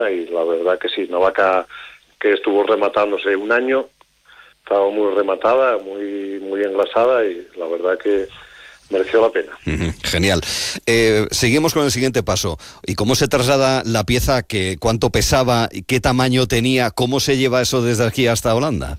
y la verdad que sí, una vaca que estuvo rematándose un año, estaba muy rematada, muy engrasada y la verdad que mereció la pena. Genial. Seguimos con el siguiente paso. ¿Y cómo se traslada la pieza? ¿Cuánto pesaba? ¿Qué tamaño tenía? ¿Cómo se lleva eso desde aquí hasta Holanda?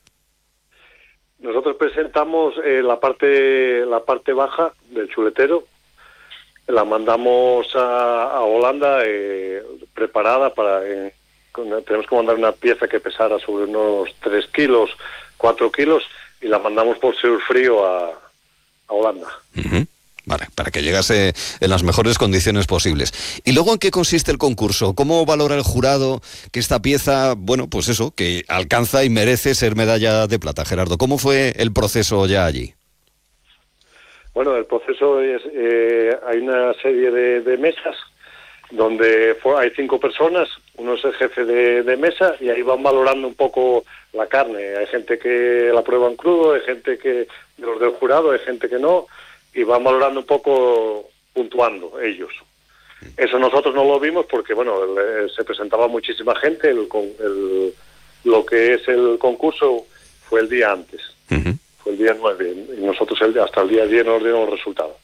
Nosotros presentamos la parte baja del chuletero, la mandamos a Holanda preparada tenemos que mandar una pieza que pesara sobre unos 3 kilos, 4 kilos, y la mandamos por Surfrío a Holanda. Vale, para que llegase en las mejores condiciones posibles. ¿Y luego en qué consiste el concurso? ¿Cómo valora el jurado que esta pieza, bueno, pues eso, que alcanza y merece ser medalla de plata? Gerardo, ¿cómo fue el proceso ya allí? Bueno, el proceso es, hay una serie de mesas donde hay 5 personas, uno es el jefe de mesa y ahí van valorando un poco la carne. Hay gente que la prueba en crudo, hay gente que, los del jurado, hay gente que no, y van valorando un poco, puntuando ellos. Eso nosotros no lo vimos porque, bueno, se presentaba muchísima gente, lo que es el concurso fue el día antes, fue el día 9, y nosotros hasta el día 10 nos dieron los resultados.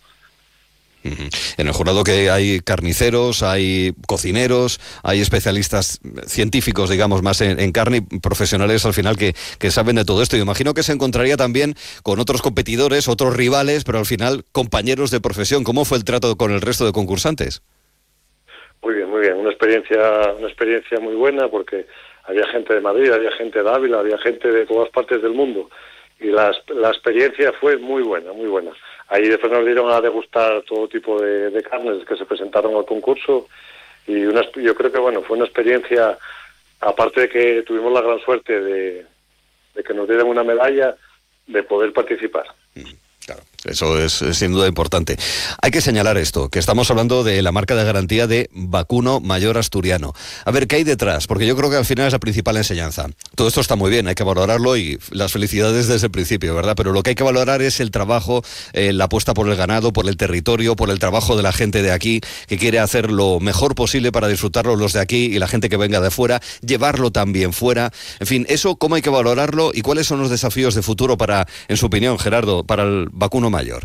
En el jurado que hay carniceros, hay cocineros, hay especialistas científicos, digamos, más en carne, y profesionales al final que saben de todo esto. Y imagino que se encontraría también con otros competidores, otros rivales, pero al final compañeros de profesión. ¿Cómo fue el trato con el resto de concursantes? Muy bien, una experiencia muy buena, porque había gente de Madrid, había gente de Ávila, había gente de todas partes del mundo, y la experiencia fue muy buena. Ahí después nos dieron a degustar todo tipo de carnes que se presentaron al concurso, y yo creo que fue una experiencia, aparte de que tuvimos la gran suerte de que nos dieran una medalla, de poder participar. Claro, eso es sin duda importante. Hay que señalar esto, que estamos hablando de la marca de garantía de Vacuno Mayor Asturiano. A ver, ¿qué hay detrás? Porque yo creo que al final es la principal enseñanza. Todo esto está muy bien, hay que valorarlo y las felicidades desde el principio, ¿verdad? Pero lo que hay que valorar es el trabajo, la apuesta por el ganado, por el territorio, por el trabajo de la gente de aquí, que quiere hacer lo mejor posible para disfrutarlo los de aquí y la gente que venga de fuera, llevarlo también fuera. En fin, eso, ¿cómo hay que valorarlo y cuáles son los desafíos de futuro para, en su opinión, Gerardo, para el Vacuno Mayor?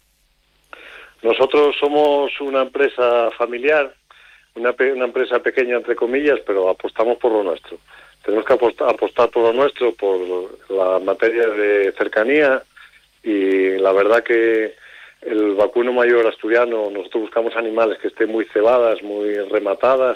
Nosotros somos una empresa familiar, una empresa pequeña entre comillas, pero apostamos por lo nuestro. Tenemos que apostar por lo nuestro, por la materia de cercanía, y la verdad que el Vacuno Mayor Asturiano, nosotros buscamos animales que estén muy cebadas, muy rematadas,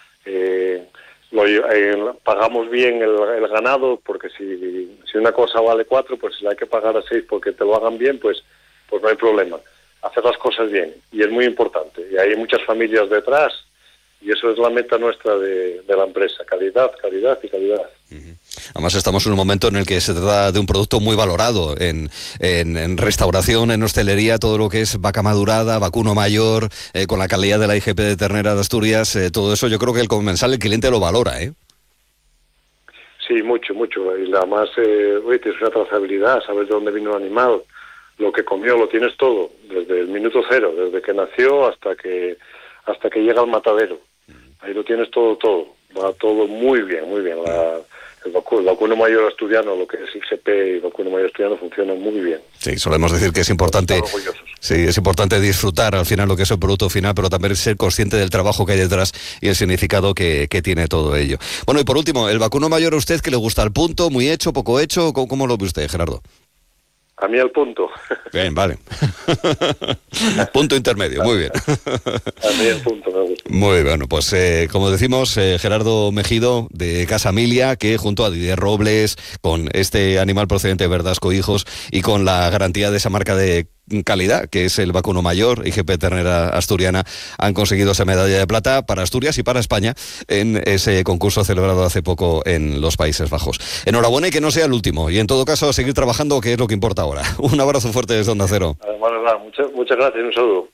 pagamos bien el ganado, porque si una cosa vale 4, pues si la hay que pagar a 6 porque te lo hagan bien, pues no hay problema. Hacer las cosas bien, y es muy importante, y hay muchas familias detrás, y eso es la meta nuestra de la empresa: calidad y calidad. Además estamos en un momento en el que se trata de un producto muy valorado en restauración, en hostelería, todo lo que es vaca madurada, vacuno mayor, con la calidad de la IGP de ternera de Asturias, todo eso yo creo que el comensal, el cliente lo valora, ¿eh? Sí, mucho, y además tienes una trazabilidad, sabes de dónde vino el animal, lo que comió, lo tienes todo, desde el minuto cero, desde que nació hasta que llega al matadero. Ahí lo tienes todo, va todo muy bien. El vacuno mayor asturiano, lo que es IGP y vacuno mayor asturiano, funciona muy bien. Sí, solemos decir que es importante. Sí, es importante disfrutar al final lo que es el producto final, pero también ser consciente del trabajo que hay detrás y el significado que tiene todo ello. Bueno, y por último, el vacuno mayor, ¿a usted qué le gusta? ¿Al punto, muy hecho, poco hecho? ¿Cómo lo ve usted, Gerardo? A mí al punto. Bien, vale. Punto intermedio, muy bien. A mí el punto me gusta. Muy bueno, pues como decimos, Gerardo Mejido de Casa Emilia, que junto a Didier Robles, con este animal procedente de Verdasco Hijos y con la garantía de esa marca de calidad, que es el Vacuno Mayor, IGP Ternera Asturiana, han conseguido esa medalla de plata para Asturias y para España en ese concurso celebrado hace poco en los Países Bajos. Enhorabuena y que no sea el último, y en todo caso a seguir trabajando, que es lo que importa ahora. Un abrazo fuerte desde Onda Cero. Muchas gracias, un saludo.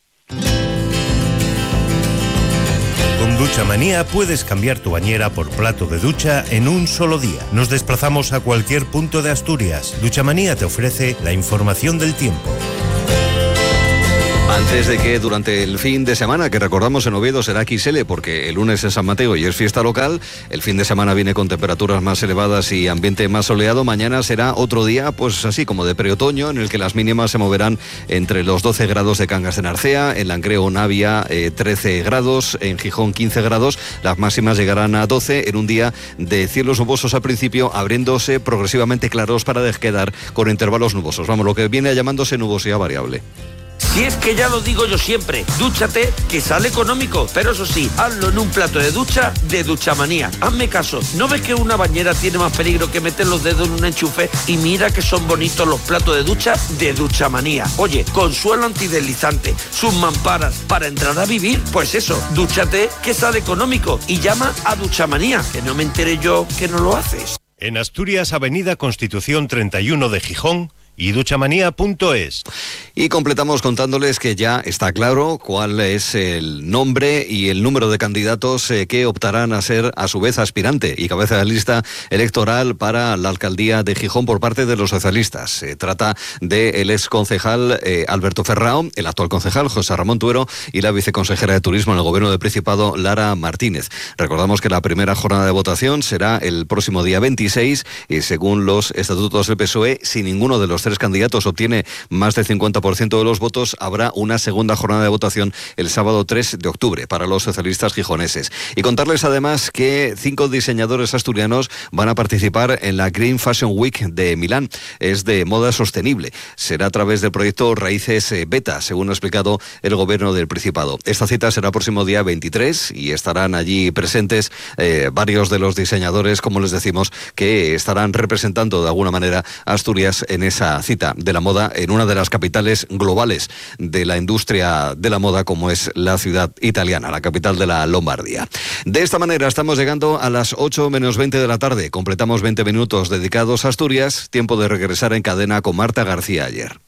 Con Duchamanía puedes cambiar tu bañera por plato de ducha en un solo día. Nos desplazamos a cualquier punto de Asturias. Duchamanía te ofrece la información del tiempo. Antes de que durante el fin de semana, que recordamos en Oviedo será XL porque el lunes es San Mateo y es fiesta local, el fin de semana viene con temperaturas más elevadas y ambiente más soleado. Mañana será otro día, pues así como de preotoño, en el que las mínimas se moverán entre los 12 grados de Cangas de Narcea, en Langreo, Navia 13 grados, en Gijón 15 grados, las máximas llegarán a 12 en un día de cielos nubosos al principio, abriéndose progresivamente claros para quedar con intervalos nubosos. Vamos, lo que viene llamándose nubosidad variable. Si es que ya lo digo yo siempre, dúchate, que sale económico, pero eso sí, hazlo en un plato de ducha de Duchamanía. Hazme caso, ¿no ves que una bañera tiene más peligro que meter los dedos en un enchufe? Y mira que son bonitos los platos de ducha de Duchamanía. Oye, con suelo antideslizante, sus mamparas, para entrar a vivir, pues eso, dúchate, que sale económico, y llama a Duchamanía, que no me enteré yo que no lo haces. En Asturias, Avenida Constitución 31 de Gijón, y duchamanía.es. Y completamos contándoles que ya está claro cuál es el nombre y el número de candidatos que optarán a ser a su vez aspirante y cabeza de lista electoral para la alcaldía de Gijón por parte de los socialistas. Se trata del exconcejal Alberto Ferrao, el actual concejal José Ramón Tuero y la viceconsejera de Turismo en el Gobierno del Principado, Lara Martínez. Recordamos que la primera jornada de votación será el próximo día 26 y según los estatutos del PSOE, si ninguno de los tres candidatos obtiene más del 50% de los votos, habrá una segunda jornada de votación el sábado 3 de octubre para los socialistas gijoneses. Y contarles además que 5 diseñadores asturianos van a participar en la Green Fashion Week de Milán. Es de moda sostenible. Será a través del proyecto Raíces Beta, según ha explicado el Gobierno del Principado. Esta cita será el próximo día 23 y estarán allí presentes varios de los diseñadores, como les decimos, que estarán representando de alguna manera a Asturias en esa cita de la moda en una de las capitales globales de la industria de la moda, como es la ciudad italiana, la capital de la Lombardía. De esta manera estamos llegando a las 8 menos 20 de la tarde. Completamos 20 minutos dedicados a Asturias. Tiempo de regresar en cadena con Marta García Ayer.